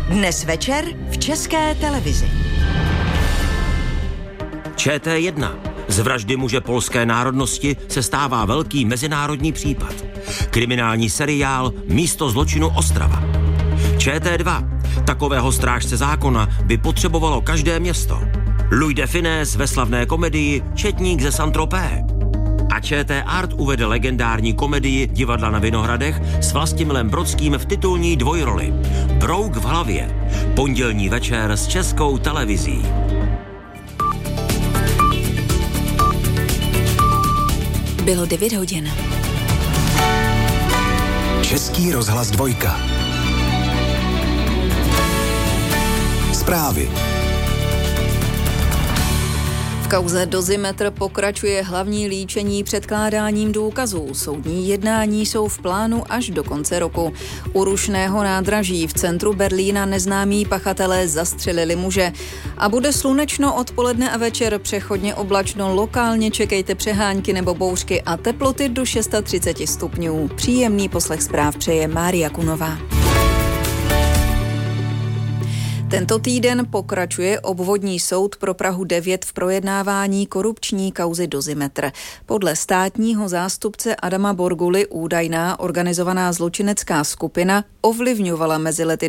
Dnes večer v České televizi. ČT1. Z vraždy muže polské národnosti se stává velký mezinárodní případ. Kriminální seriál Místo zločinu Ostrava. ČT2. Takového strážce zákona by potřebovalo každé město. Louis de Funès ve slavné komedii Četník ze Saint-Tropez. A ČT Art uvede legendární komedii Divadla na Vinohradech s Vlastimilem Brodským v titulní dvojroli. Brouk v hlavě. Pondělní večer s Českou televizí. Bylo 9 hodin. Český rozhlas 2. Zprávy. V kauze Dozimetr pokračuje hlavní líčení předkládáním důkazů. Soudní jednání jsou v plánu až do konce roku. U rušného nádraží v centru Berlína neznámí pachatelé zastřelili muže. A bude slunečno odpoledne a večer, přechodně oblačno, lokálně čekejte přehánky nebo bouřky a teploty do 630 stupňů. Příjemný poslech zpráv přeje Mária Kunová. Tento týden pokračuje obvodní soud pro Prahu 9 v projednávání korupční kauzy Dozimetr. Podle státního zástupce Adama Borguly údajná organizovaná zločinecká skupina ovlivňovala mezi lety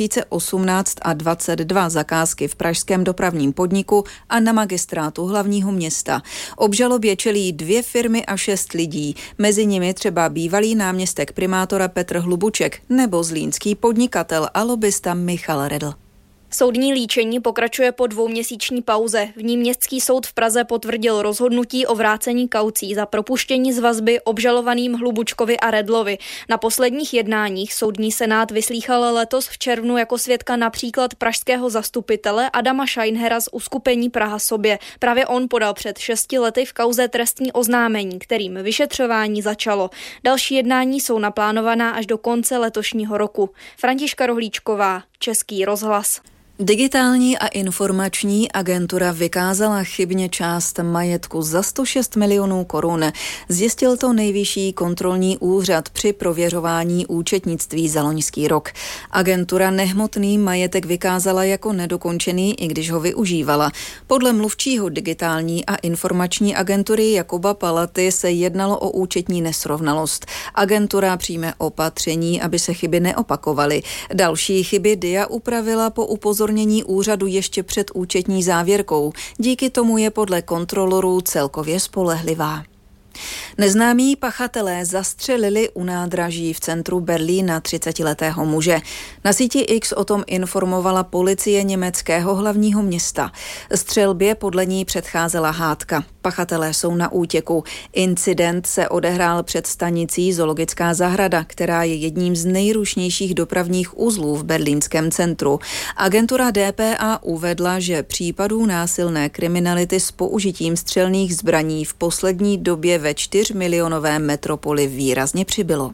2018 a 2022 zakázky v pražském dopravním podniku a na magistrátu hlavního města. Obžalobě čelí 2 firmy a 6 lidí, mezi nimi třeba bývalý náměstek primátora Petr Hlubuček nebo zlínský podnikatel a lobista Michal Redl. Soudní líčení pokračuje po 2měsíční pauze. V ní městský soud v Praze potvrdil rozhodnutí o vrácení kaucí za propuštění z vazby obžalovaným Hlubučkovi a Redlovi. Na posledních jednáních soudní senát vyslýchal letos v červnu jako svědka například pražského zastupitele Adama Scheinhera z uskupení Praha sobě. Právě on podal před 6 lety v kauze trestní oznámení, kterým vyšetřování začalo. Další jednání jsou naplánovaná až do konce letošního roku. Františka Rohlíčková, Český rozhlas. Digitální a informační agentura vykázala chybně část majetku za 106 milionů korun. Zjistil to Nejvyšší kontrolní úřad při prověřování účetnictví za loňský rok. Agentura nehmotný majetek vykázala jako nedokončený, i když ho využívala. Podle mluvčího digitální a informační agentury Jakuba Palaty se jednalo o účetní nesrovnalost. Agentura přijme opatření, aby se chyby neopakovaly. Další chyby DIA upravila po upozornění úřadu ještě před účetní závěrkou. Díky tomu je podle kontrolorů celkově spolehlivá. Neznámí pachatelé zastřelili u nádraží v centru Berlína 30letého muže. Na síti X o tom informovala policie německého hlavního města. Střelbě podle ní předcházela hádka. Pachatelé jsou na útěku. Incident se odehrál před stanicí Zoologická zahrada, která je jedním z nejrušnějších dopravních uzlů v berlínském centru. Agentura DPA uvedla, že případů násilné kriminality s použitím střelných zbraní v poslední době ve 4milionové metropoli výrazně přibylo.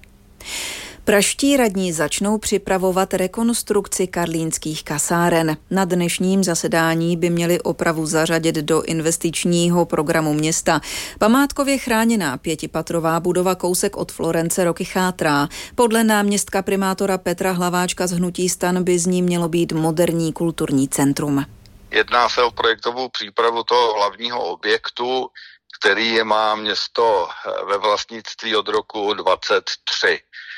Pražští radní začnou připravovat rekonstrukci karlínských kasáren. Na dnešním zasedání by měli opravu zařadit do investičního programu města. Památkově chráněná 5patrová budova kousek od Florence roky chátrá. Podle náměstka primátora Petra Hlaváčka z hnutí STAN by z ní mělo být moderní kulturní centrum. Jedná se o projektovou přípravu toho hlavního objektu, který má město ve vlastnictví od roku 2023.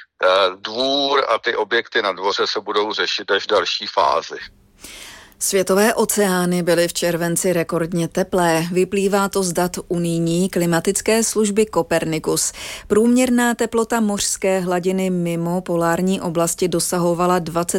Dvůr a ty objekty na dvoře se budou řešit až v další fázi. Světové oceány byly v červenci rekordně teplé. Vyplývá to z dat unijní klimatické služby Copernicus. Průměrná teplota mořské hladiny mimo polární oblasti dosahovala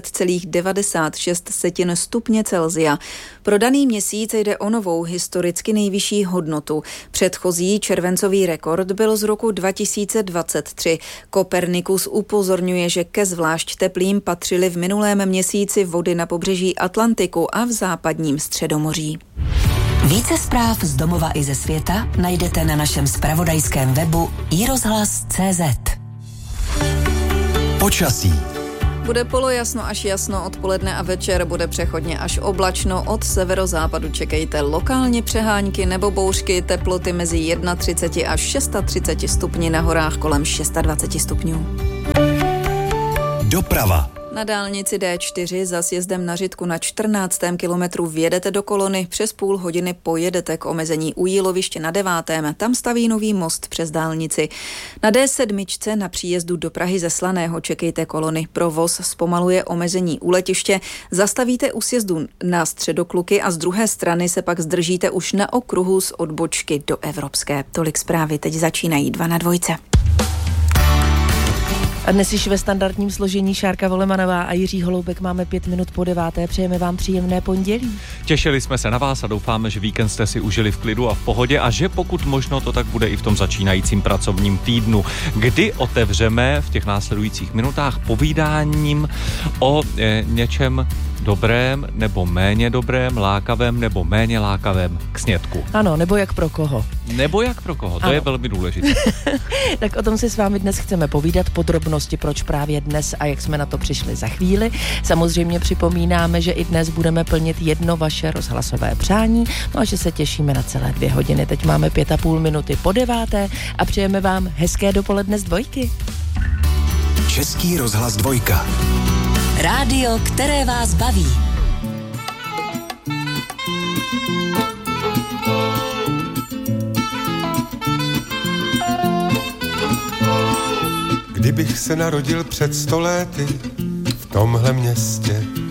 20,96 stupně Celsia. Pro daný měsíc jde o novou historicky nejvyšší hodnotu. Předchozí červencový rekord byl z roku 2023. Copernicus upozorňuje, že ke zvlášť teplým patřily v minulém měsíci vody na pobřeží Atlantiku a v západním Středomoří. Více zpráv z domova i ze světa najdete na našem zpravodajském webu iRozhlas.cz. Počasí. Bude polojasno až jasno odpoledne a večer, bude přechodně až oblačno. Od severozápadu čekejte lokálně přehánky nebo bouřky, teploty mezi 31 až 36 stupni, na horách kolem 26 stupňů. Doprava. Na dálnici D4 za sjezdem na Řitku na 14. kilometru vjedete do kolony, přes půl hodiny pojedete k omezení u Jíloviště na 9. Tam staví nový most přes dálnici. Na D7 na příjezdu do Prahy ze Slaného čekejte kolony. Provoz zpomaluje omezení u letiště, zastavíte u sjezdu na Středokluky a z druhé strany se pak zdržíte už na okruhu z odbočky do Evropské. Tolik zprávy, teď začínají 2 na 2. A dnes již ve standardním složení Šárka Volemanová a Jiří Holoubek. Máme 5 minut po 9. Přejeme vám příjemné pondělí. Těšili jsme se na vás a doufáme, že víkend jste si užili v klidu a v pohodě a že pokud možno to tak bude i v tom začínajícím pracovním týdnu, kdy otevřeme v těch následujících minutách povídáním o něčem dobrém nebo méně dobrém, lákavém nebo méně lákavém k snědku. Ano, nebo jak pro koho. Nebo jak pro koho, to ano. je velmi důležité. Tak o tom si s vámi dnes chceme povídat, podrobnosti, proč právě dnes a jak jsme na to přišli za chvíli. Samozřejmě připomínáme, že i dnes budeme plnit jedno vaše rozhlasové přání, no a že se těšíme na celé 2 hodiny. Teď máme 5,5 minuty po 9. a přejeme vám hezké dopoledne z Dvojky. Český rozhlas 2. Rádio, které vás baví. Kdybych se narodil před 100 lety v tomhle městě,